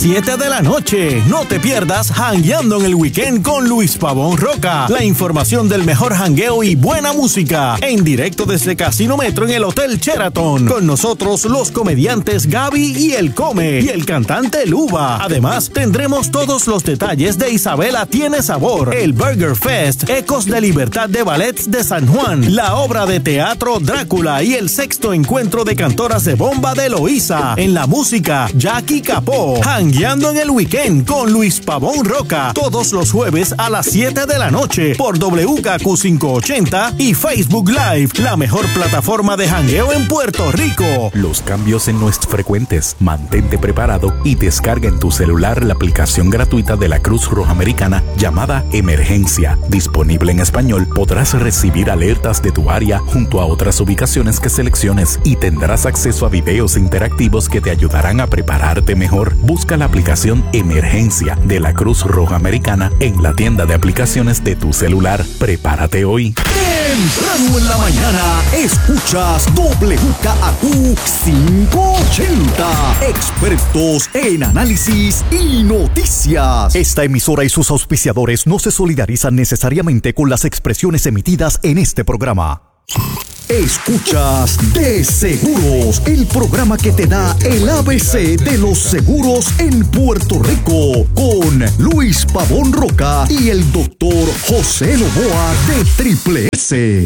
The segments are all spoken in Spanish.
7 de la noche. No te pierdas Jangueando en el Weekend con Luis Pavón Roca. La información del mejor jangueo y buena música. En directo desde Casino Metro en el Hotel Sheraton. Con nosotros los comediantes Gaby y El Come y el cantante Luba. Además, tendremos todos los detalles de Isabela Tiene Sabor, el Burger Fest, Ecos de Libertad de Ballets de San Juan, la obra de teatro Drácula y el 6º encuentro de cantoras de bomba de Loíza. En la música, Jackie Capó. Jangueando en el Weekend con Luis Pavón Roca. Todos los jueves a las 7 de la noche por WKQ 580 y Facebook Live, la mejor plataforma de jangueo en Puerto Rico. Los cambios no es frecuentes. Mantente preparado y descarga en tu celular la aplicación gratuita de la Cruz Roja Americana llamada Emergencia. Disponible en español, podrás recibir alertas de tu área junto a otras ubicaciones que selecciones y tendrás acceso a videos interactivos que te ayudarán a prepararte mejor. Busca la aplicación Emergencia de la Cruz Roja Americana en la tienda de aplicaciones de tu celular. Prepárate hoy. Temprano en la mañana escuchas WKAQ 580. Expertos en análisis y noticias. Esta emisora y sus auspiciadores no se solidarizan necesariamente con las expresiones emitidas en este programa. Escuchas De Seguros, el programa que te da el ABC de los seguros en Puerto Rico, con Luis Pavón Roca y el doctor José Novoa de Triple S.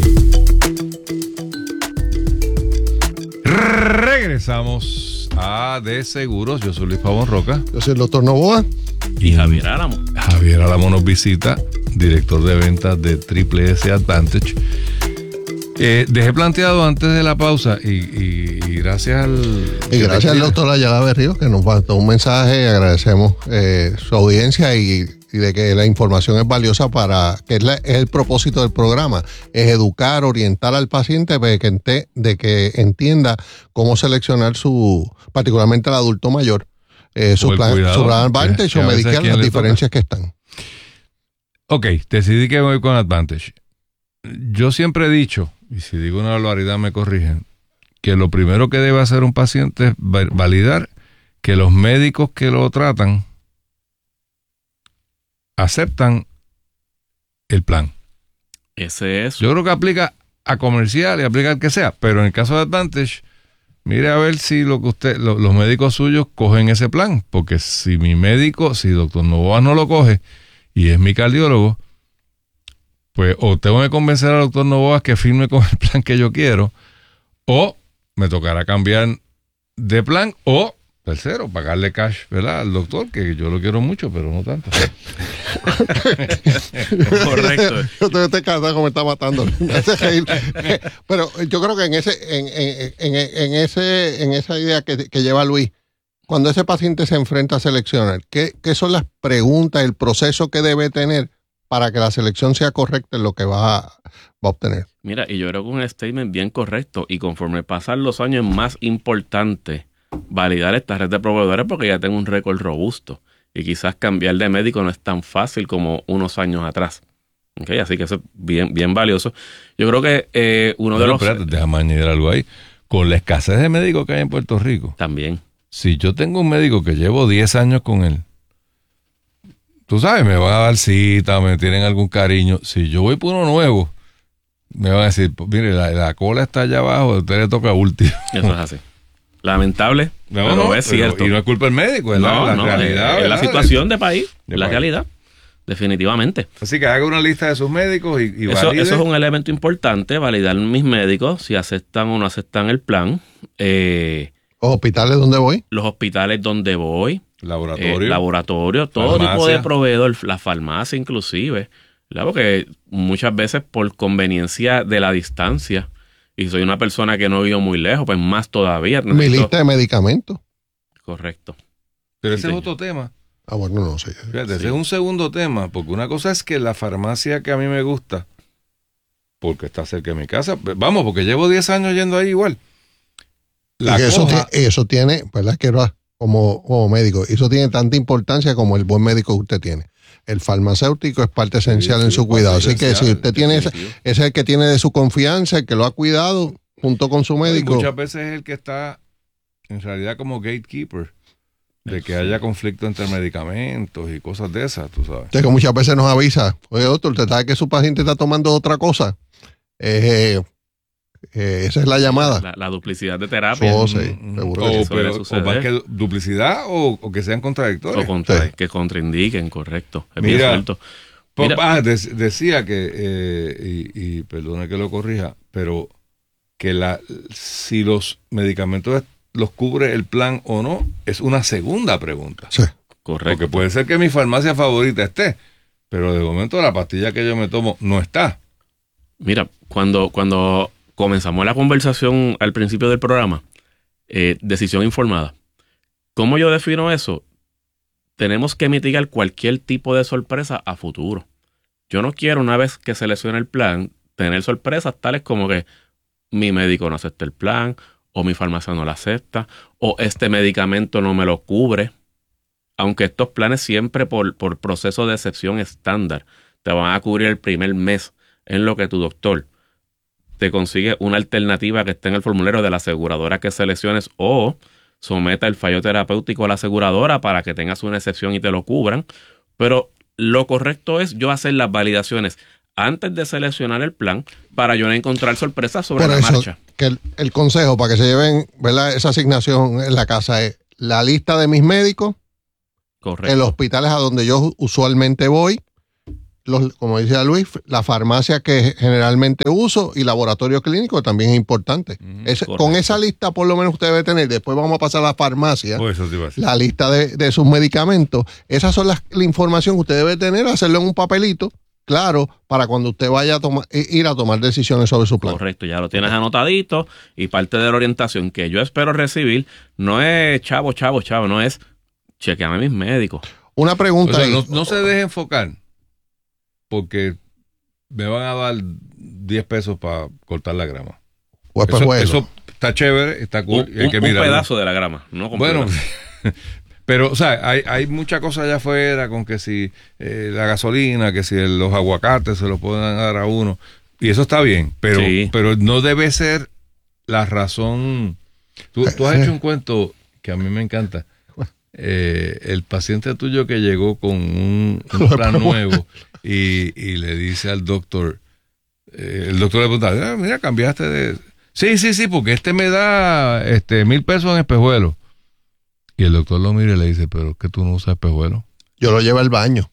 Regresamos a De Seguros. Yo soy Luis Pavón Roca. Yo soy el doctor Novoa. Y Javier Álamo. Javier Álamo nos visita, director de ventas de Triple S Advantage. Dejé planteado antes de la pausa y gracias al doctor Ayala Berríos, que nos mandó un mensaje. Agradecemos su audiencia y de que la información es valiosa es el propósito del programa, es educar, orientar al paciente de que entienda cómo seleccionar particularmente al adulto mayor, su plan Advantage o Medicare, las diferencias que están. Ok, decidí que voy con Advantage. Yo siempre he dicho, y si digo una barbaridad me corrigen, que lo primero que debe hacer un paciente es validar que los médicos que lo tratan aceptan el plan. Ese es. Yo creo que aplica a comercial y aplica al que sea, pero en el caso de Advantage, mire a ver si los médicos suyos cogen ese plan, porque si doctor Novoa no lo coge y es mi cardiólogo, pues o tengo que convencer al doctor Novoa que firme con el plan que yo quiero, o me tocará cambiar de plan, o tercero, pagarle cash, ¿verdad?, al doctor, que yo lo quiero mucho, pero no tanto. Correcto. Usted te casa como está matando. Me hace reír. Pero yo creo que en esa idea que lleva Luis, cuando ese paciente se enfrenta a seleccionar, ¿qué son las preguntas, el proceso que debe tener para que la selección sea correcta en lo que va a obtener? Mira, y yo creo que un statement bien correcto, y conforme pasan los años es más importante validar esta red de proveedores porque ya tengo un récord robusto y quizás cambiar de médico no es tan fácil como unos años atrás. Okay, así que eso es bien valioso. Yo creo que uno de los... Espérate, déjame añadir algo ahí. Con la escasez de médicos que hay en Puerto Rico. También. Si yo tengo un médico que llevo 10 años con él, tú sabes, me van a dar cita, me tienen algún cariño. Si yo voy por uno nuevo, me van a decir, mire, la cola está allá abajo, a usted le toca último. Eso es así. Lamentable, pero es cierto. Y no es culpa del médico, es la realidad. Es la situación de país, la realidad, definitivamente. Así que haga una lista de sus médicos y valide. Eso es un elemento importante, validar mis médicos, si aceptan o no aceptan el plan. ¿Los hospitales donde voy? Los hospitales donde voy. Laboratorio, todo farmacia. Tipo de proveedor, la farmacia inclusive, ¿verdad? Porque muchas veces por conveniencia de la distancia, y soy una persona que no vivo muy lejos, pues más todavía. Mi lista de medicamentos. Correcto. Pero ese es otro tema. Bueno, no sé. Fíjate, ese es un segundo tema, porque una cosa es que la farmacia que a mí me gusta, porque está cerca de mi casa, vamos, porque llevo 10 años yendo ahí igual. Eso tiene, ¿verdad? Que como médico, eso tiene tanta importancia como el buen médico que usted tiene. El farmacéutico es parte esencial en su cuidado. Así que si usted tiene ese es el que tiene de su confianza, el que lo ha cuidado junto con su médico. Muchas veces es el que está en realidad como gatekeeper de que haya conflicto entre medicamentos y cosas de esas, tú sabes. Que muchas veces nos avisa, oye doctor, ¿usted sabe que su paciente está tomando otra cosa? Esa es la llamada. La duplicidad de terapia. Sí, seguro que o más que duplicidad o que sean contradictorios. Que contraindiquen, correcto. Es Mira, bien cierto. Mira, decía que, y perdona que lo corrija, pero que si los medicamentos los cubre el plan o no, es una segunda pregunta. Sí. Correcto. Porque puede ser que mi farmacia favorita esté, pero de momento la pastilla que yo me tomo no está. Mira, cuando comenzamos la conversación al principio del programa, decisión informada. ¿Cómo yo defino eso? Tenemos que mitigar cualquier tipo de sorpresa a futuro. Yo no quiero, una vez que seleccione el plan, tener sorpresas tales como que mi médico no acepta el plan, o mi farmacia no lo acepta, o este medicamento no me lo cubre. Aunque estos planes siempre por proceso de excepción estándar te van a cubrir el primer mes, en lo que tu doctor te consigue una alternativa que esté en el formulario de la aseguradora que selecciones o someta el fallo terapéutico a la aseguradora para que tengas una excepción y te lo cubran. Pero lo correcto es yo hacer las validaciones antes de seleccionar el plan para yo no encontrar sorpresas sobre la marcha. Que el consejo para que se lleven, ¿verdad?, esa asignación en la casa es la lista de mis médicos. Correcto. En los hospitales a donde yo usualmente voy, como decía Luis, la farmacia que generalmente uso y laboratorio clínico también es importante. Con esa lista por lo menos usted debe tener, después vamos a pasar a la farmacia, la lista de sus medicamentos. Esas son la información que usted debe tener, hacerlo en un papelito, claro, para cuando usted vaya a ir a tomar decisiones sobre su plan. Correcto, ya lo tienes anotadito y parte de la orientación que yo espero recibir no es chavo, no es chequeame mis médicos. Una pregunta ahí. No se deje enfocar porque me van a dar 10 pesos para cortar la grama. Eso está chévere, está cool. Y hay que mirarlo. Un pedazo de la grama, no completo. Bueno, pero, o sea, hay mucha cosa allá afuera con que si la gasolina, que si los aguacates se los pueden dar a uno. Y eso está bien, pero no debe ser la razón. Tú has hecho un cuento que a mí me encanta. El paciente tuyo que llegó con un plan nuevo y le dice al doctor, el doctor le pregunta, mira, cambiaste de... Sí, porque este me da 1,000 pesos en espejuelos. Y el doctor lo mira y le dice, pero es que tú no usas espejuelos. Yo lo llevo al baño.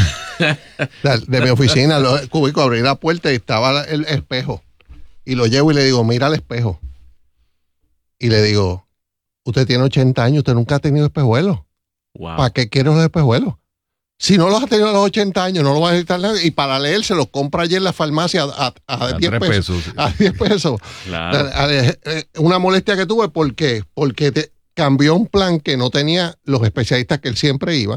De mi oficina, el cúbico, abrí la puerta y estaba el espejo. Y lo llevo y le digo, mira el espejo. Y le digo, usted tiene 80 años, usted nunca ha tenido espejuelos. Wow. ¿Para qué quiere los espejuelos? Si no los ha tenido a los 80 años, no los va a necesitar nada. Y para leer, se los compra allí en la farmacia a 10 pesos. A 10 pesos. Claro. Una molestia que tuve, ¿por qué? Porque cambió un plan que no tenía los especialistas que él siempre iba.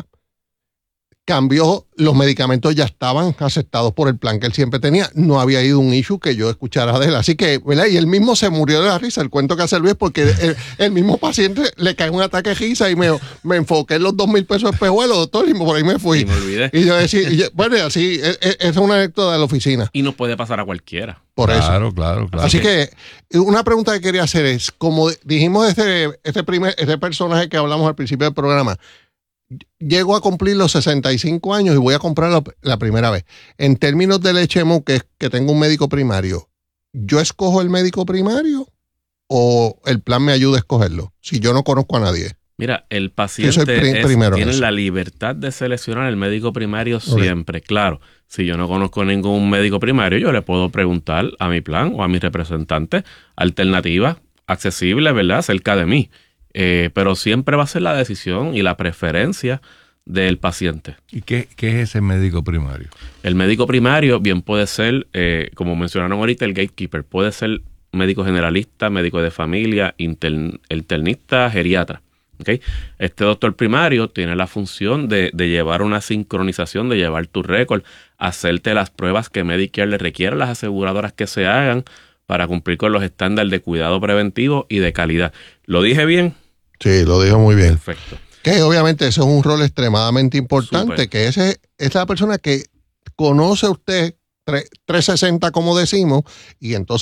Cambió, los medicamentos ya estaban aceptados por el plan que él siempre tenía. No había ido un issue que yo escuchara de él. Así que, ¿verdad? Y él mismo se murió de la risa. El cuento que hace Luis, porque el mismo paciente le cae un ataque de risa y me enfoqué en los 2,000 pesos de espejuelos, doctor, y por ahí me fui. Y me olvidé. Y yo decía, bueno, así, es una anécdota de la oficina. Y nos puede pasar a cualquiera. Por claro, eso. Claro. Así que una pregunta que quería hacer es, como dijimos de este personaje que hablamos al principio del programa, llego a cumplir los 65 años y voy a comprar la primera vez. En términos del HMO, que tengo un médico primario, ¿yo escojo el médico primario o el plan me ayuda a escogerlo? Si yo no conozco a nadie. Mira, el paciente tiene la libertad de seleccionar el médico primario siempre. Claro, si yo no conozco ningún médico primario, yo le puedo preguntar a mi plan o a mi representante alternativas accesibles, ¿verdad?, cerca de mí. Pero siempre va a ser la decisión y la preferencia del paciente. ¿Y qué es ese médico primario? El médico primario bien puede ser, como mencionaron ahorita, el gatekeeper. Puede ser médico generalista, médico de familia, internista, geriatra. ¿Okay? Este doctor primario tiene la función de llevar una sincronización, de llevar tu récord, hacerte las pruebas que Medicare le requiere a las aseguradoras que se hagan para cumplir con los estándares de cuidado preventivo y de calidad. ¿Lo dije bien? Sí, lo dijo muy bien. Perfecto. Que obviamente ese es un rol extremadamente importante, Super. Que ese es la persona que conoce usted 360, como decimos, y entonces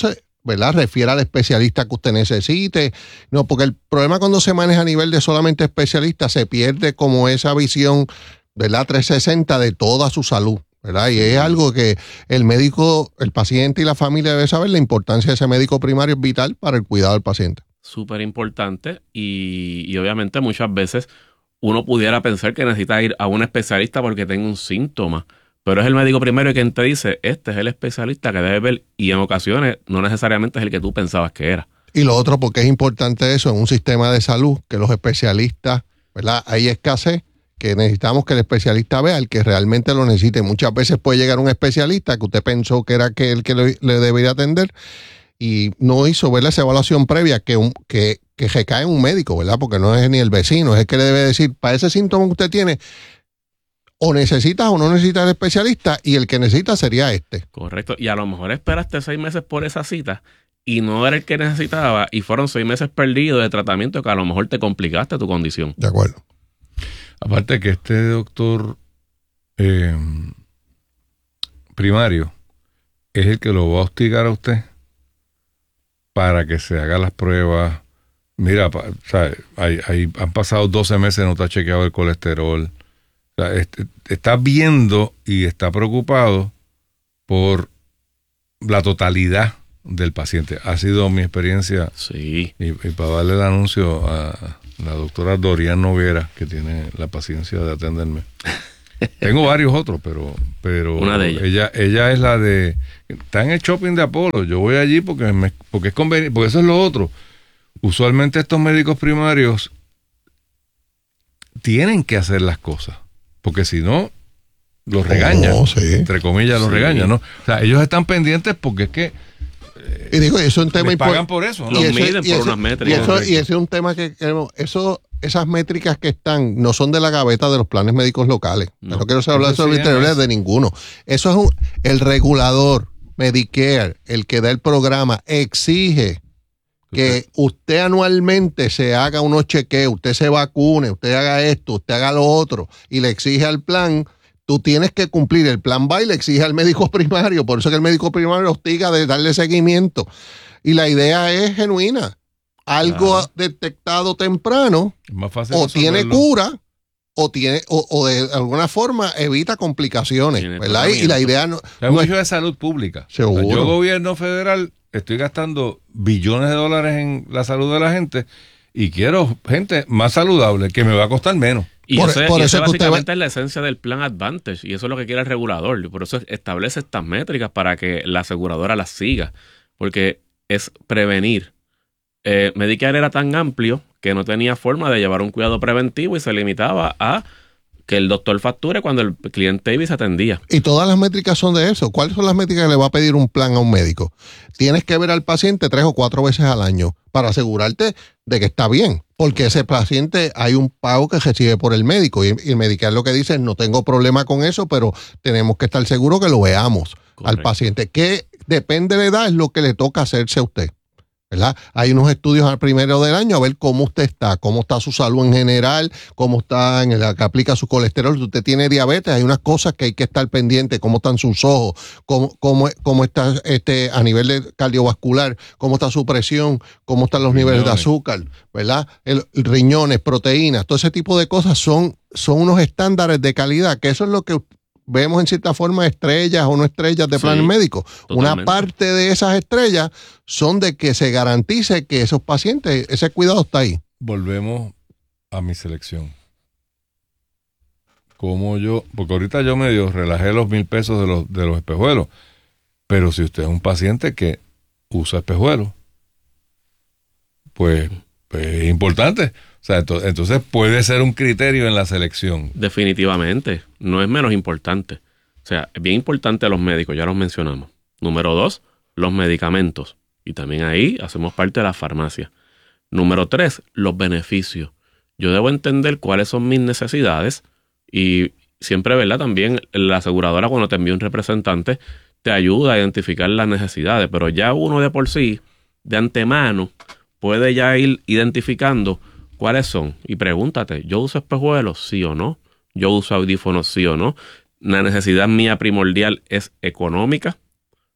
¿verdad? Refiera al especialista que usted necesite. No, porque el problema cuando se maneja a nivel de solamente especialista, se pierde como esa visión, ¿verdad? 360 de toda su salud, ¿verdad? Y es algo que el médico, el paciente y la familia debe saber. La importancia de ese médico primario es vital para el cuidado del paciente. Súper importante y obviamente muchas veces uno pudiera pensar que necesita ir a un especialista porque tenga un síntoma, pero es el médico primario quien te dice, este es el especialista que debe ver, y en ocasiones no necesariamente es el que tú pensabas que era. Y lo otro, porque es importante eso en un sistema de salud, que los especialistas, ¿verdad? Hay escasez, que necesitamos que el especialista vea el que realmente lo necesite. Muchas veces puede llegar un especialista que usted pensó que era el que le debería atender y no hizo, ¿verdad?, esa evaluación previa que recae en un médico, ¿verdad? Porque no es ni el vecino, es el que le debe decir, para ese síntoma que usted tiene, o necesitas o no necesitas el especialista, y el que necesita sería este. Correcto, y a lo mejor esperaste 6 meses por esa cita y no era el que necesitaba, y fueron 6 meses perdidos de tratamiento que a lo mejor te complicaste tu condición. De acuerdo. Aparte que este doctor primario es el que lo va a hostigar a usted para que se haga las pruebas. Mira, ¿sabes? Han pasado 12 meses, no te ha chequeado el colesterol. O sea, está viendo y está preocupado por la totalidad del paciente. Ha sido mi experiencia. Sí. Y para darle el anuncio a la doctora Dorian Noguera, que tiene la paciencia de atenderme. Tengo varios otros, pero una de ellas. Ella es la de... Está en el shopping de Apolo. Yo voy allí porque es conveniente, porque eso es lo otro. Usualmente estos médicos primarios tienen que hacer las cosas, porque si no, los regañan. Sí. Entre comillas, los regañan, ¿no? O sea, ellos están pendientes porque es que y digo, eso es un tema importante. Pagan por eso, ¿no? Los miden por unas métricas. Y ese es un tema que esas métricas que están no son de la gaveta de los planes médicos locales. No quiero hablar sobre interiores de ninguno. Eso es el regulador, Medicare, el que da el programa, exige que usted anualmente se haga unos chequeos, usted se vacune, usted haga esto, usted haga lo otro, y le exige al plan. Tú tienes que cumplir, el plan va y le exige al médico primario, por eso que el médico primario hostiga de darle seguimiento. Y la idea es genuina. Algo detectado temprano, más fácil o tiene cura, o de alguna forma evita complicaciones, ¿verdad? Y la idea no es de salud pública. Seguro. Yo, gobierno federal, estoy gastando billones de dólares en la salud de la gente y quiero gente más saludable que me va a costar menos. Y eso básicamente es la esencia del plan Advantage, y eso es lo que quiere el regulador, y por eso establece estas métricas para que la aseguradora las siga, porque es prevenir. Medicare era tan amplio que no tenía forma de llevar un cuidado preventivo y se limitaba a que el doctor facture cuando el cliente iba y se atendía. Y todas las métricas son de eso. ¿Cuáles son las métricas que le va a pedir un plan a un médico? Tienes que ver al paciente 3 o 4 veces al año para asegurarte de que está bien. Porque ese paciente hay un pago que recibe por el médico. Y el Medicare lo que dice es, no tengo problema con eso, pero tenemos que estar seguros que lo veamos. Correcto. Al paciente. Que depende de la edad, es lo que le toca hacerse a usted, ¿verdad? Hay unos estudios al primero del año a ver cómo usted está, cómo está su salud en general, cómo está en la que aplica su colesterol. Si usted tiene diabetes, hay unas cosas que hay que estar pendiente, cómo están sus ojos, cómo está a nivel de cardiovascular, cómo está su presión, cómo están los niveles de azúcar, ¿verdad? Riñones, proteínas, todo ese tipo de cosas son unos estándares de calidad, que eso es lo que vemos en cierta forma estrellas o no estrellas de planes médicos. Totalmente. Una parte de esas estrellas son de que se garantice que esos pacientes, ese cuidado está ahí. Volvemos a mi selección. Porque ahorita yo medio relajé los $1,000 de los espejuelos, pero si usted es un paciente que usa espejuelos, pues es importante. O sea, entonces puede ser un criterio en la selección. Definitivamente. No es menos importante. O sea, es bien importante a los médicos, ya los mencionamos. Número 2, los medicamentos. Y también ahí hacemos parte de la farmacia. Número 3, los beneficios. Yo debo entender cuáles son mis necesidades y siempre, ¿verdad? También la aseguradora, cuando te envía un representante, te ayuda a identificar las necesidades. Pero ya uno de por sí, de antemano, puede ya ir identificando cuáles son. Y pregúntate, ¿yo uso espejuelos? ¿Sí o no? ¿Yo uso audífonos? ¿Sí o no? La necesidad mía primordial es económica.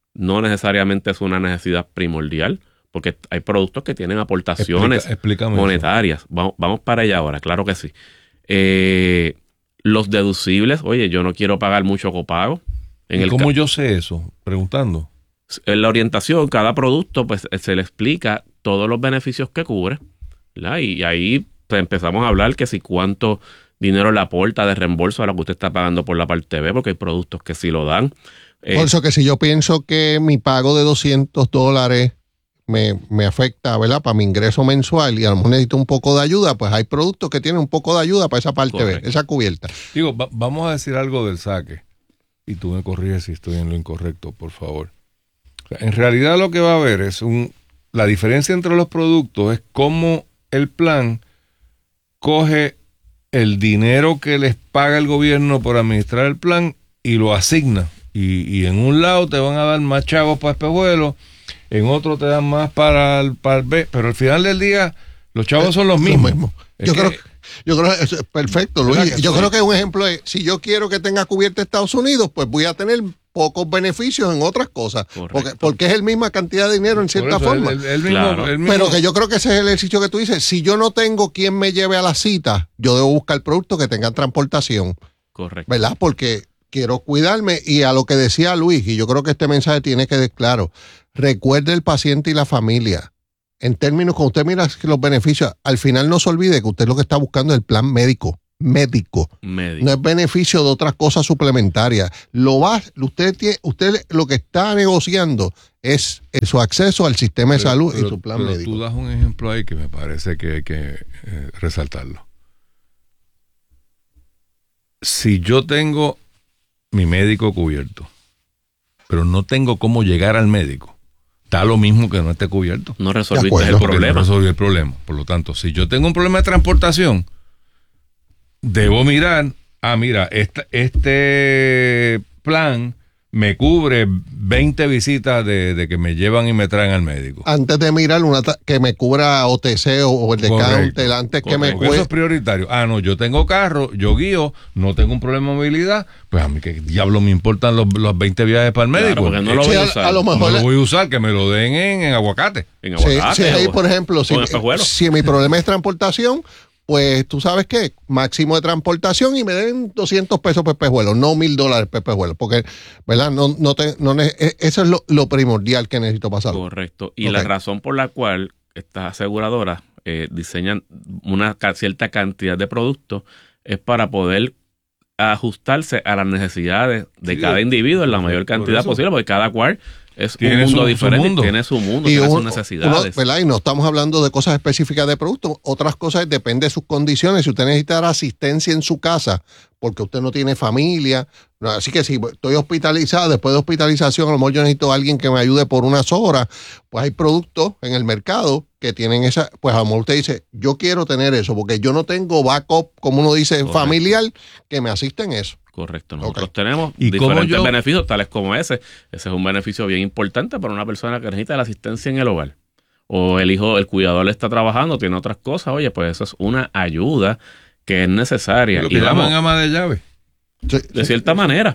no necesariamente es una necesidad primordial, porque hay productos que tienen aportaciones monetarias. Vamos para allá ahora, claro que sí. Los deducibles, oye, yo no quiero pagar mucho copago. ¿Cómo yo sé eso? Preguntando. En la orientación, cada producto, pues se le explica todos los beneficios que cubre, ¿verdad? Y ahí pues, empezamos a hablar que si cuánto dinero le aporta de reembolso a lo que usted está pagando por la parte B, porque hay productos que sí lo dan. Por eso que si yo pienso que mi pago de $200 me afecta, ¿verdad? Para mi ingreso mensual y a lo mejor necesito un poco de ayuda, pues hay productos que tienen un poco de ayuda para esa parte Correcto. B, esa cubierta. Digo, vamos a decir algo del saque. Y tú me corriges si estoy en lo incorrecto, por favor. O sea, en realidad lo que va a haber es la diferencia entre los productos es cómo el plan coge el dinero que les paga el gobierno por administrar el plan y lo asigna. Y en un lado te van a dar más chavos para espejuelos, en otro te dan más para el B, pero al final del día los chavos son los mismos. Yo creo que eso es perfecto, Luis. Yo creo que un ejemplo es, si yo quiero que tenga cubierta Estados Unidos, pues voy a tener pocos beneficios en otras cosas, porque es la misma cantidad de dinero en cierta forma. El mismo. Pero que yo creo que ese es el ejercicio que tú dices. Si yo no tengo quien me lleve a la cita, yo debo buscar productos que tengan transportación. Correcto. ¿Verdad? Porque quiero cuidarme, y a lo que decía Luis, y yo creo que este mensaje tiene que ser claro, recuerde el paciente y la familia. En términos, cuando usted mira los beneficios, al final no se olvide que usted lo que está buscando es el plan médico. No es beneficio de otras cosas suplementarias. Usted lo que está negociando es su acceso al sistema de salud y su plan médico. Tú das un ejemplo ahí que me parece que hay que resaltarlo. Si yo tengo mi médico cubierto, pero no tengo cómo llegar al médico, da lo mismo que no esté cubierto. No resolviste el problema. No resolví el problema. Por lo tanto, si yo tengo un problema de transportación, debo mirar, mira, este plan me cubre 20 visitas de que me llevan y me traen al médico. Antes de mirar que me cubra OTC o el de Counter, antes que me cueste. Eso es prioritario. No, yo tengo carro, yo guío, no tengo un problema de movilidad, pues a mí qué diablo me importan los 20 viajes para el médico. Porque no lo voy a usar. A lo mejor no lo voy a usar, que me lo den en aguacate. En aguacate. Sí, ahí, por ejemplo, si mi problema es transportación, pues tú sabes que máximo de transportación y me den $200 por espejuelo, no $1,000 por espejuelo, porque, ¿verdad? Eso es lo primordial que necesito pasar. Correcto. Y la razón por la cual estas aseguradoras diseñan una cierta cantidad de productos es para poder ajustarse a las necesidades de cada individuo en la mayor cantidad posible, porque cada cual es un mundo diferente, tiene su mundo, tiene sus necesidades. ¿Verdad? Y no estamos hablando de cosas específicas de productos, otras cosas depende de sus condiciones. Si usted necesita asistencia en su casa, porque usted no tiene familia, así que si estoy hospitalizado, después de hospitalización, a lo mejor yo necesito a alguien que me ayude por unas horas, pues hay productos en el mercado que tienen pues a lo mejor usted dice, yo quiero tener eso, porque yo no tengo backup, como uno dice, familiar, que me asista en eso. Correcto. Nosotros tenemos diferentes beneficios, tales como ese. Ese es un beneficio bien importante para una persona que necesita la asistencia en el hogar. O el cuidador está trabajando, tiene otras cosas. Oye, pues eso es una ayuda que es necesaria. Lo que llaman ama de llave. De cierta manera.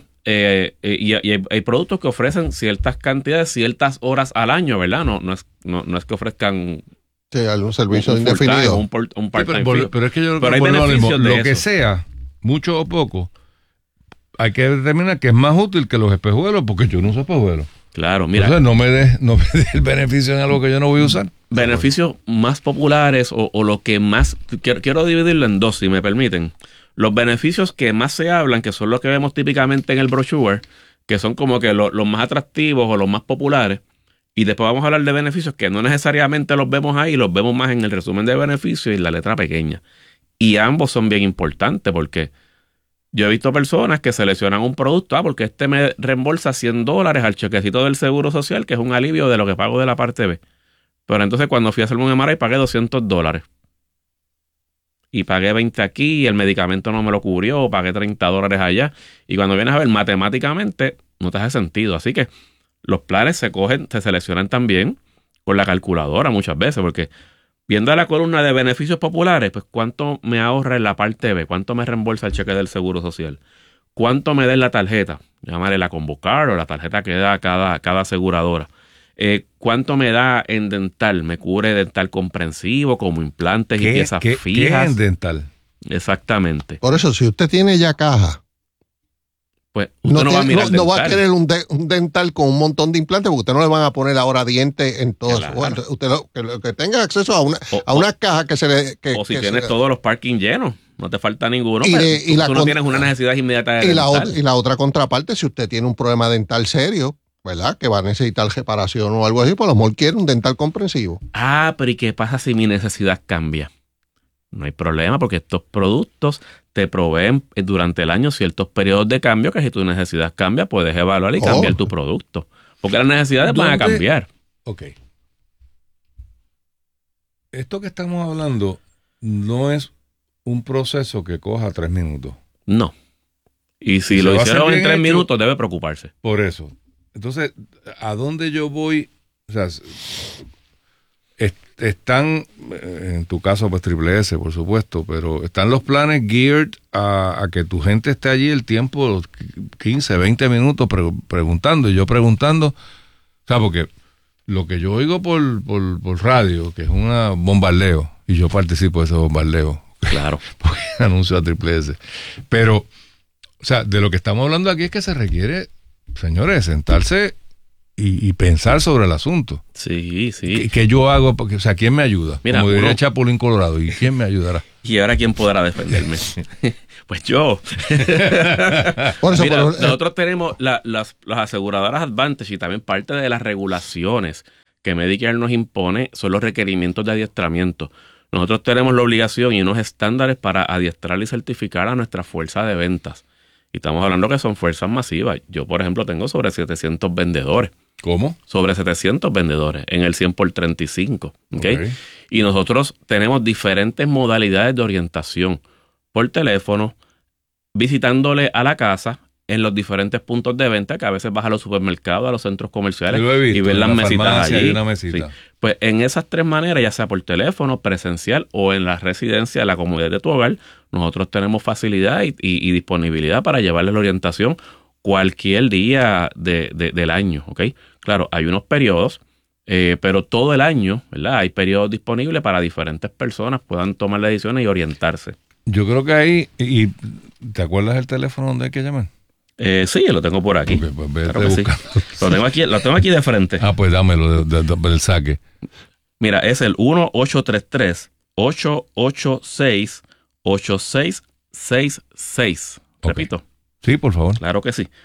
Y hay productos que ofrecen ciertas cantidades, ciertas horas al año, ¿verdad? No es que ofrezcan... Sí, algún servicio indefinido. Un part-time pero es que yo pero hay beneficios de lo eso. Que sea, mucho o poco, hay que determinar que es más útil que los espejuelos, porque yo no uso espejuelos. Claro, mira. Entonces no me dé el beneficio en algo que yo no voy a usar. Beneficios más populares o lo que más... Quiero dividirlo en dos, si me permiten. Los beneficios que más se hablan, que son los que vemos típicamente en el brochure, que son como que los más atractivos o los más populares. Y después vamos a hablar de beneficios que no necesariamente los vemos ahí, los vemos más en el resumen de beneficios y en la letra pequeña. Y ambos son bien importantes porque yo he visto personas que seleccionan un producto, porque este me reembolsa $100 al chequecito del Seguro Social, que es un alivio de lo que pago de la parte B. Pero entonces cuando fui a hacerme un MRI pagué $200. Y pagué 20 aquí y el medicamento no me lo cubrió, pagué $30 allá. Y cuando vienes a ver matemáticamente, no te hace sentido. Así que los planes se seleccionan también con la calculadora muchas veces, porque viendo la columna de beneficios populares, pues ¿cuánto me ahorra en la parte B? ¿Cuánto me reembolsa el cheque del Seguro Social? ¿Cuánto me da en la tarjeta? llámale la Convocar o la tarjeta que da cada aseguradora. ¿Cuánto me da en dental? ¿Me cubre dental comprensivo como implantes y piezas fijas? ¿Qué es en dental? Exactamente. Por eso, si usted tiene ya caja, pues usted no va a mirar no va a dental. querer un dental con un montón de implantes porque usted no le van a poner ahora dientes en todo eso. Claro. Usted que tenga acceso a una caja que se le... O si tienes todos los parking llenos, no te falta ninguno. Y tú no tienes una necesidad inmediata de dental. Y la otra contraparte, si usted tiene un problema dental serio, ¿verdad? Que va a necesitar reparación o algo así, pues a lo mejor quiere un dental comprensivo. Pero ¿y qué pasa si mi necesidad cambia? No hay problema porque estos productos te proveen durante el año ciertos periodos de cambio que si tu necesidad cambia, puedes evaluar y cambiar tu producto. Porque las necesidades van a cambiar. Ok. Esto que estamos hablando no es un proceso que coja 3 minutos. No. Y si lo hicieron en 3 minutos, debe preocuparse. Por eso. Entonces, ¿a dónde yo voy? O sea, están, en tu caso, pues Triple S, por supuesto, pero están los planes geared a que tu gente esté allí el tiempo, 15, 20 minutos preguntando, y yo preguntando. O sea, porque lo que yo oigo por radio, que es un bombardeo, y yo participo de ese bombardeo. Claro. Porque anuncio a Triple S. Pero, o sea, de lo que estamos hablando aquí es que se requiere, señores, sentarse y pensar sobre el asunto. Sí, sí. ¿Qué yo hago? Porque, o sea, ¿quién me ayuda? Mira, como diría Chapulín Colorado. ¿Y quién me ayudará? ¿Y ahora quién podrá defenderme? Pues yo. Por eso, Mira, nosotros tenemos las aseguradoras Advantage y también parte de las regulaciones que Medicare nos impone son los requerimientos de adiestramiento. Nosotros tenemos la obligación y unos estándares para adiestrar y certificar a nuestra fuerza de ventas. Y estamos hablando que son fuerzas masivas. Yo, por ejemplo, tengo sobre 700 vendedores. ¿Cómo? Sobre 700 vendedores en el 100x35. ¿Okay? Y nosotros tenemos diferentes modalidades de orientación por teléfono, visitándole a la casa en los diferentes puntos de venta, que a veces vas a los supermercados, a los centros comerciales y ves las mesitas allí. Sí. Pues en esas 3 maneras, ya sea por teléfono, presencial o en la residencia, en la comodidad de tu hogar, nosotros tenemos facilidad y disponibilidad para llevarles la orientación cualquier día del año, ¿ok? Claro, hay unos periodos, pero todo el año, ¿verdad? Hay periodos disponibles para diferentes personas puedan tomar las decisiones y orientarse. Yo creo que ahí, y ¿te acuerdas el teléfono donde hay que llamar? Sí, lo tengo por aquí. Okay, pues claro que sí. Lo tengo aquí de frente. Pues dámelo del saque. Mira, es el 1-833-886-8666. Repito. Sí, por favor. Claro que sí.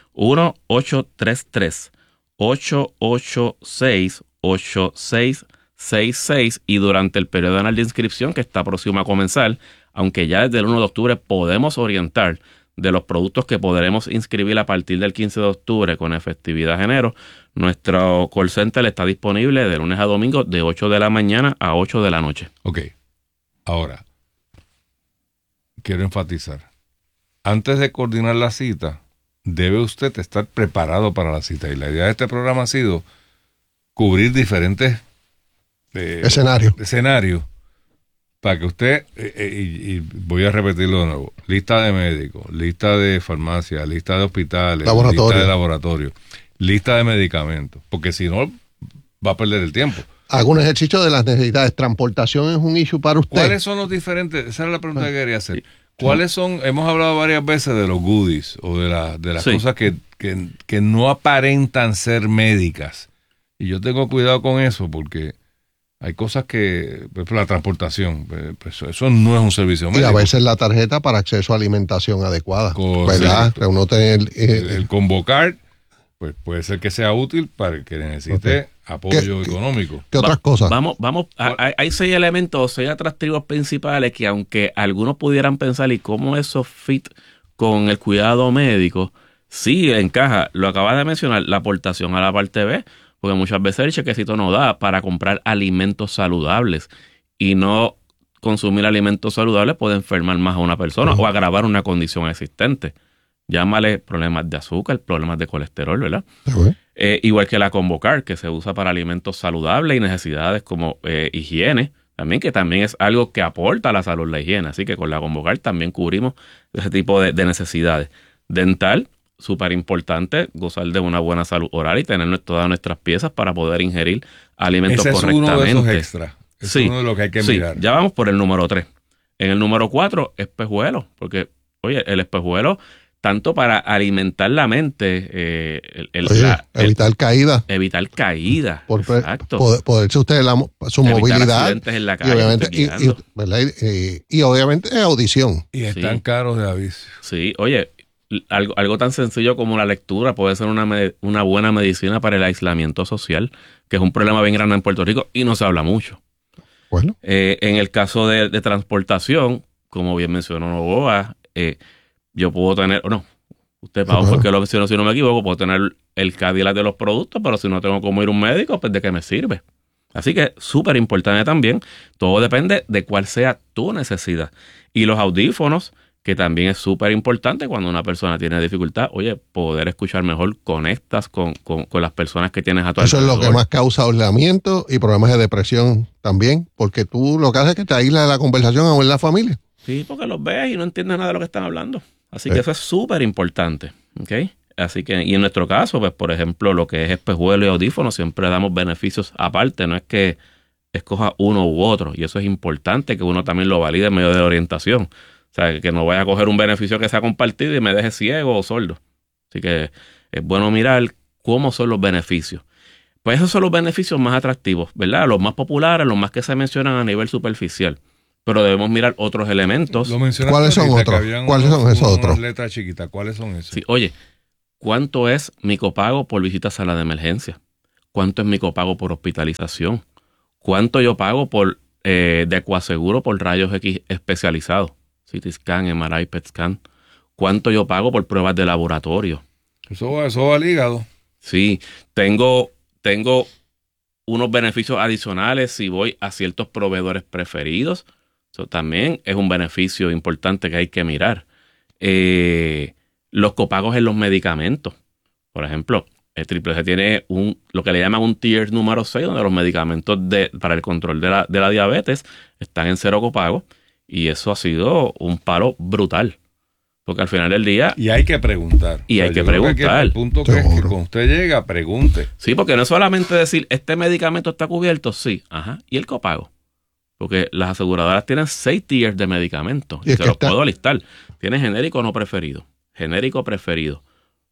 1-833-886-8666 y durante el periodo anual de inscripción que está próximo a comenzar, aunque ya desde el 1 de octubre podemos orientar de los productos que podremos inscribir a partir del 15 de octubre con efectividad en enero, nuestro call center está disponible de lunes a domingo de 8 de la mañana a 8 de la noche. Ok. Ahora, quiero enfatizar. Antes de coordinar la cita, debe usted estar preparado para la cita. Y la idea de este programa ha sido cubrir diferentes escenarios para que usted, y voy a repetirlo de nuevo, lista de médicos, lista de farmacia, lista de hospitales, lista de laboratorio, lista de medicamentos, porque si no, va a perder el tiempo. Algún ejercicio de las necesidades. ¿Transportación es un issue para usted? ¿Cuáles son los diferentes? Esa era la pregunta que quería hacer. ¿Cuáles son? Hemos hablado varias veces de los goodies o de las cosas que no aparentan ser médicas. Y yo tengo cuidado con eso porque hay cosas que, por ejemplo, la transportación, pues eso no es un servicio médico. Y a veces la tarjeta para acceso a alimentación adecuada. Correcto. ¿Verdad? Uno tener, el Convocar, pues puede ser que sea útil para el que necesite apoyo económico. ¿Qué otras cosas? Vamos, hay 6 elementos, 6 atractivos principales que aunque algunos pudieran pensar, ¿y cómo eso fit con el cuidado médico? Sí, encaja. Lo acabas de mencionar, la aportación a la parte B, porque muchas veces el chequecito no da para comprar alimentos saludables y no consumir alimentos saludables puede enfermar más a una persona o agravar una condición existente. Llámale problemas de azúcar, problemas de colesterol, ¿verdad? Igual que la Convocar, que se usa para alimentos saludables y necesidades como higiene, también que también es algo que aporta a la salud, la higiene. Así que con la Convocar también cubrimos ese tipo de necesidades. Dental, súper importante gozar de una buena salud oral y tener todas nuestras piezas para poder ingerir alimentos correctamente. Ese es uno de esos extras. Es uno de los que hay que mirar. Ya vamos por el número 3. En el número 4, espejuelos. Porque, oye, el espejuelo, tanto para alimentar la mente, evitar caídas. Evitar caídas. Exacto. Poderse usted su evitar movilidad. Accidentes en la calle, y obviamente audición. Y están caros de aviso. Sí, oye, algo tan sencillo como la lectura puede ser una buena medicina para el aislamiento social, que es un problema bien grande en Puerto Rico y no se habla mucho. Bueno. En el caso de transportación, como bien mencionó Novoa, yo puedo tener, usted Pablo, porque lo mencionó, si no me equivoco, puedo tener el Cadillac de los productos, pero si no tengo cómo ir a un médico, pues ¿de qué me sirve? Así que súper importante también, todo depende de cuál sea tu necesidad. Y los audífonos, que también es súper importante cuando una persona tiene dificultad, oye, poder escuchar mejor, conectas con las personas que tienes a tu alrededor. Eso es lo que más causa aislamiento y problemas de depresión también, porque tú lo que haces es que te aíslas de la conversación o en la familia. Sí, porque los ves y no entiendes nada de lo que están hablando. Así que eso es súper importante, ¿ok? Así que, y en nuestro caso, pues, por ejemplo, lo que es espejuelo y audífono, siempre damos beneficios aparte, no es que escoja uno u otro, y eso es importante que uno también lo valide en medio de la orientación. O sea, que no vaya a coger un beneficio que sea compartido y me deje ciego o sordo. Así que es bueno mirar cómo son los beneficios. Pues esos son los beneficios más atractivos, ¿verdad? Los más populares, los más que se mencionan a nivel superficial. Pero debemos mirar otros elementos. ¿Cuáles son otros? ¿Cuáles son esos otros? Letras chiquitas, ¿cuáles son esos? Sí, oye, ¿cuánto es mi copago por visita a sala de emergencia? ¿Cuánto es mi copago por hospitalización? ¿Cuánto yo pago por de coaseguro por rayos X especializados? CT scan, MRI, PET scan. ¿Cuánto yo pago por pruebas de laboratorio? Eso va al hígado. Sí, tengo unos beneficios adicionales si voy a ciertos proveedores preferidos. Eso también es un beneficio importante que hay que mirar. Los copagos en los medicamentos. Por ejemplo, el Triple C tiene lo que le llaman un tier número 6, donde los medicamentos para el control de la diabetes están en 0 copago. Y eso ha sido un palo brutal. Porque al final del día... Y hay que preguntar. El punto que es que cuando usted llega, pregunte. Sí, porque no es solamente decir, ¿este medicamento está cubierto? Sí. Ajá. ¿Y el copago? Porque las aseguradoras tienen 6 tiers de medicamentos. Y se los puedo listar. Tiene genérico no preferido. Genérico preferido.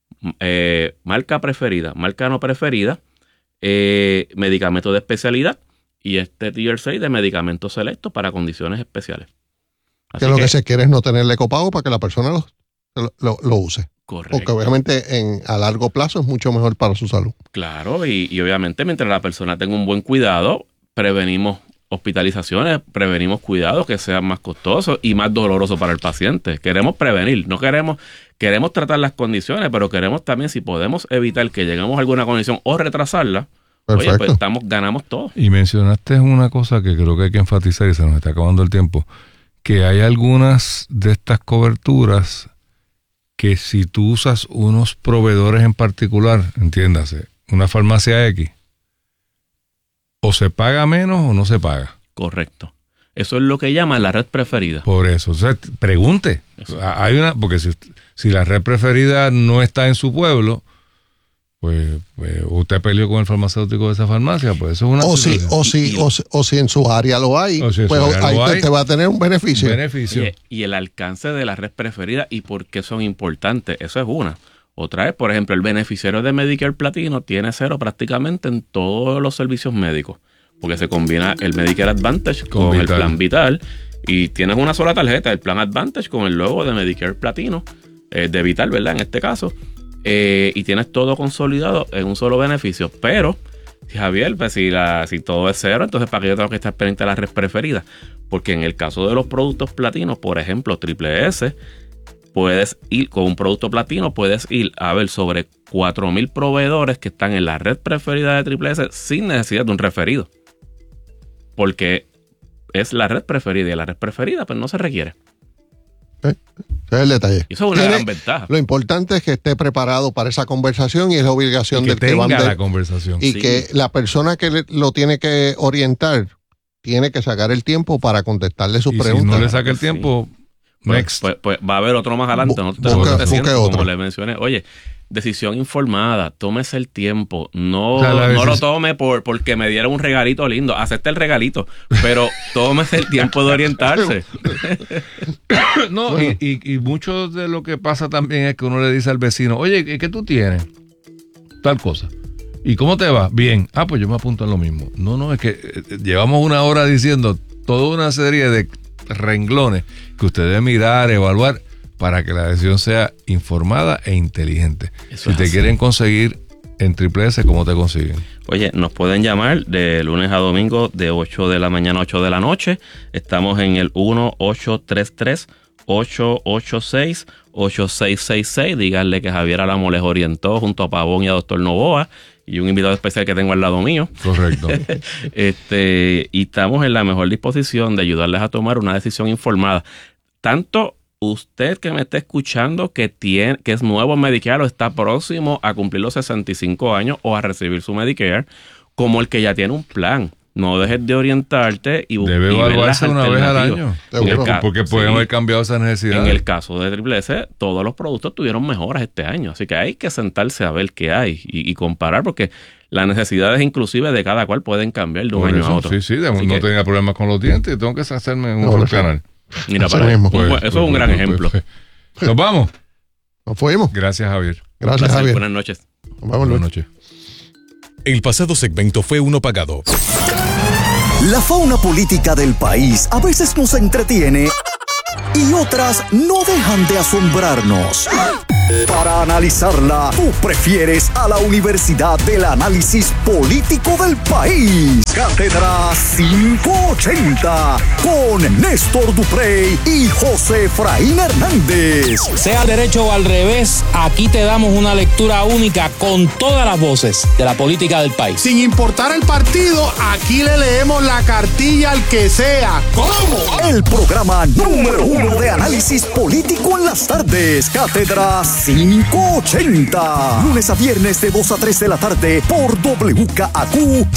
Marca preferida. Marca no preferida. Medicamento de especialidad. Y este tier 6 de medicamentos selectos para condiciones especiales. Así que lo que se quiere es no tenerle copago para que la persona lo use. Correcto. Porque obviamente a largo plazo es mucho mejor para su salud. Claro, y obviamente mientras la persona tenga un buen cuidado, prevenimos hospitalizaciones, prevenimos cuidados que sean más costosos y más dolorosos para el paciente. Queremos prevenir, no queremos tratar las condiciones, pero queremos también, si podemos evitar que lleguemos a alguna condición o retrasarla, perfecto. Oye, pues ganamos todo. Y mencionaste una cosa que creo que hay que enfatizar y se nos está acabando el tiempo, que hay algunas de estas coberturas que si tú usas unos proveedores en particular, entiéndase, una farmacia X, o se paga menos o no se paga. Correcto. Eso es lo que llaman la red preferida. Por eso, o sea, pregunte. Porque si la red preferida no está en su pueblo, pues usted peleó con el farmacéutico de esa farmacia, pues eso es una... O si en su área lo hay, pues ahí te va a tener un beneficio. Y el alcance de la red preferida y por qué son importantes, eso es una. Otra es, por ejemplo, el beneficiario de Medicare Platino tiene 0 prácticamente en todos los servicios médicos, porque se combina el Medicare Advantage con el Plan Vital y tienes una sola tarjeta, el Plan Advantage con el logo de Medicare Platino, de Vital, ¿verdad? En este caso. Y tienes todo consolidado en un solo beneficio. Pero, Javier, pues si todo es 0, entonces ¿para qué yo tengo que estar pendiente de la red preferida? Porque en el caso de los productos platinos, por ejemplo, Triple S, puedes ir con un producto platino, puedes ir a ver sobre 4,000 proveedores que están en la red preferida de Triple S sin necesidad de un referido. Porque es la red preferida y la red preferida pues no se requiere. Ese es el detalle. Y eso es una gran ventaja. Lo importante es que esté preparado para esa conversación y es la obligación del que van la conversación. Y que la persona que lo tiene que orientar tiene que sacar el tiempo para contestarle sus preguntas. Si no le saca el tiempo, Next. Pues va a haber otro más adelante. Busque otro. Como le mencioné. Oye, decisión informada, tómese el tiempo, no lo tome porque me dieron un regalito lindo, acepte el regalito, pero tómese el tiempo de orientarse. No, y mucho de lo que pasa también es que uno le dice al vecino, oye, ¿qué tú tienes? Tal cosa. ¿Y cómo te va? Bien. Pues yo me apunto en lo mismo. No, es que llevamos una hora diciendo toda una serie de renglones que usted debe mirar, evaluar, para que la decisión sea informada e inteligente. Si te quieren conseguir en Triple S, ¿cómo te consiguen? Oye, nos pueden llamar de lunes a domingo de 8 de la mañana a 8 de la noche. Estamos en el 1-833-886-8666. Díganle que Javier Álamo les orientó junto a Pavón y a Dr. Novoa y un invitado especial que tengo al lado mío. Correcto. Y estamos en la mejor disposición de ayudarles a tomar una decisión informada. Tanto usted que me está escuchando que es nuevo en Medicare o está próximo a cumplir los 65 años o a recibir su Medicare, como el que ya tiene un plan. No dejes de orientarte y debe evaluarse una vez al año. Porque pueden haber cambiado esas necesidades. En el caso de Triple S, todos los productos tuvieron mejoras este año. Así que hay que sentarse a ver qué hay y comparar, porque las necesidades inclusive de cada cual pueden cambiar de un año a otro. Sí, no tenga problemas con los dientes, tengo que hacerme un canal. Mira, para eso es un gran ejemplo. Nos vamos. Nos fuimos. Gracias, Javier. Gracias, Javier. Buenas noches. Buenas noches. El pasado segmento fue uno pagado. La fauna política del país a veces nos entretiene y otras no dejan de asombrarnos. Para analizarla, tú prefieres a la Universidad del Análisis Político del País. Cátedra 580 con Néstor Duprey y José Efraín Hernández. Sea al derecho o al revés, aquí te damos una lectura única con todas las voces de la política del país. Sin importar el partido, aquí le leemos la cartilla al que sea. ¿Cómo? El programa número 1 de análisis político en las tardes. Cátedra 580. Lunes a viernes de 2 a 3 de la tarde por WKAQ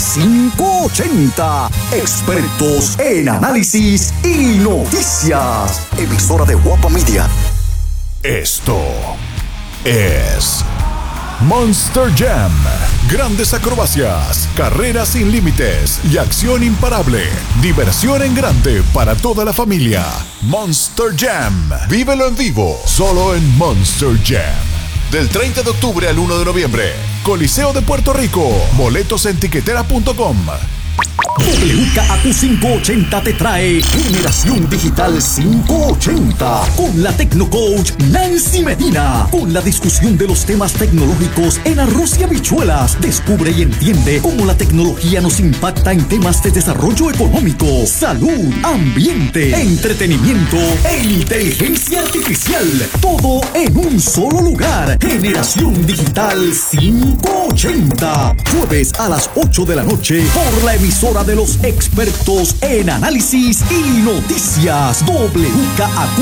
580. Expertos en análisis y noticias. Emisora de Guapa Media. Esto es Monster Jam. Grandes acrobacias, carreras sin límites y acción imparable. Diversión en grande para toda la familia. Monster Jam. Vívelo en vivo, solo en Monster Jam. Del 30 de octubre al 1 de noviembre. Coliseo de Puerto Rico. Boletos en tiquetera.com. WKAQ 580 te trae Generación Digital 580 con la Tecnocoach Nancy Medina, con la discusión de los temas tecnológicos en arroz y habichuelas. Descubre y entiende cómo la tecnología nos impacta en temas de desarrollo económico, salud, ambiente, entretenimiento e inteligencia artificial. Todo en un solo lugar. Generación Digital 580. Jueves a las 8 de la noche por la emisora de los expertos en análisis y noticias. WKAQ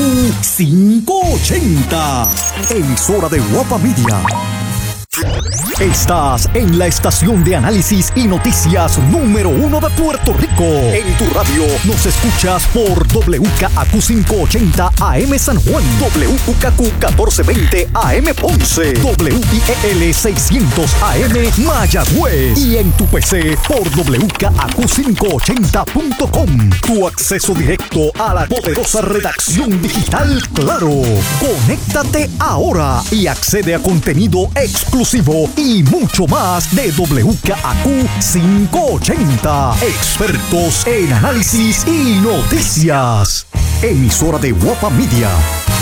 580. Emisora de Guapa Media. Estás en la estación de análisis y noticias número 1 de Puerto Rico. En tu radio nos escuchas por WKAQ 580 AM San Juan, WKAQ 1420 AM Ponce, WIEL 600 AM Mayagüez y en tu PC por WKAQ580.com. Tu acceso directo a la poderosa redacción digital Claro. Conéctate ahora y accede a contenido exclusivo y mucho más de WKAQ 580. Expertos en análisis y noticias. Emisora de Guapa Media.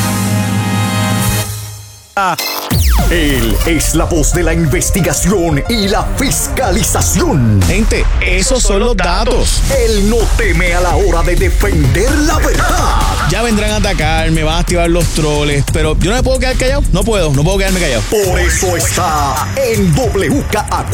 Él es la voz de la investigación y la fiscalización. Gente, esos son los datos. Él no teme a la hora de defender la verdad. Ya vendrán a atacarme, van a activar los troles, pero yo no me puedo quedar callado. No puedo quedarme callado. Por eso está en WKAQ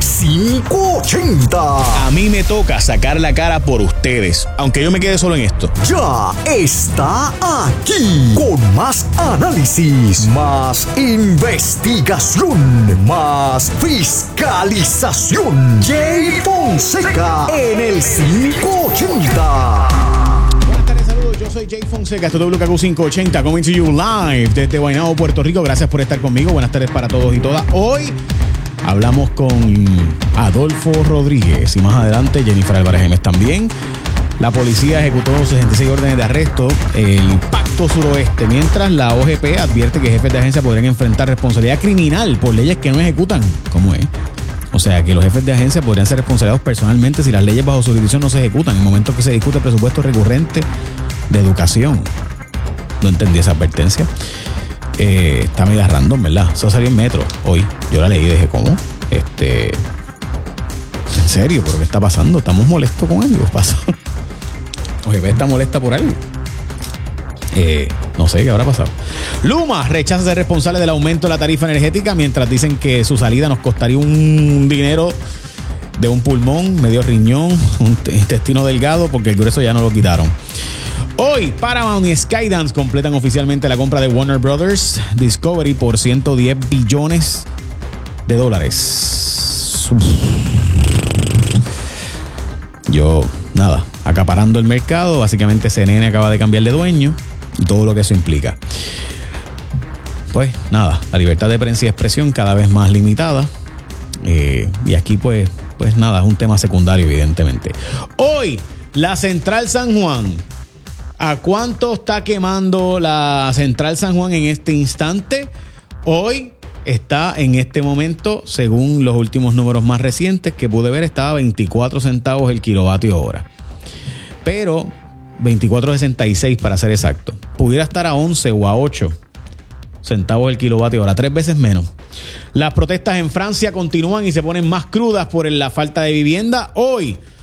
580. A mí me toca sacar la cara por ustedes, aunque yo me quede solo en esto. Ya está aquí con más análisis, más investigación, más fiscalización. Jay Fonseca en el 580. Buenas tardes, saludos. Yo soy Jay Fonseca, esto es WKQ 580, coming to you live desde Guaynabo, Puerto Rico. Gracias por estar conmigo. Buenas tardes para todos y todas. Hoy hablamos con Adolfo Rodríguez y más adelante Jennifer Álvarez Gémez también. La policía ejecutó 66 órdenes de arresto en el Pacto Suroeste, mientras la OGP advierte que jefes de agencia podrían enfrentar responsabilidad criminal por leyes que no ejecutan. ¿Cómo es? O sea, que los jefes de agencia podrían ser responsabilizados personalmente si las leyes bajo su jurisdicción no se ejecutan en el momento que se discute el presupuesto recurrente de educación. No entendí esa advertencia. Está media random, ¿verdad? Eso salió en Metro hoy. Yo la leí y dije, ¿cómo? ¿En serio? ¿Pero qué está pasando? ¿Estamos molestos con algo? ¿Pasa? OGP está molesta por algo. No sé qué habrá pasado. Luma rechaza ser responsable del aumento de la tarifa energética, mientras dicen que su salida nos costaría un dinero de un pulmón, medio riñón, un intestino delgado, porque el grueso ya no lo quitaron. Hoy, Paramount y Skydance completan oficialmente la compra de Warner Brothers Discovery por $110 billones. Nada, acaparando el mercado. Básicamente CNN acaba de cambiar de dueño y todo lo que eso implica. Pues nada, la libertad de prensa y expresión cada vez más limitada. Y aquí pues nada, es un tema secundario evidentemente. Hoy, la Central San Juan. ¿A cuánto está quemando la Central San Juan en este instante? Hoy está en este momento, según los últimos números más recientes que pude ver, estaba a 24 centavos el kilovatio hora. Pero 24.66 para ser exacto. Pudiera estar a 11 o a 8 centavos el kilovatio hora, 3 veces menos. Las protestas en Francia continúan y se ponen más crudas por la falta de vivienda. Hoy